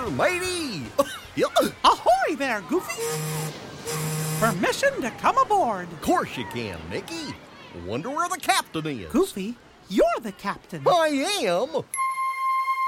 matey! Ahoy there, Goofy! Permission to come aboard. Of course you can, Mickey. Wonder where the captain is. Goofy, you're the captain. I am?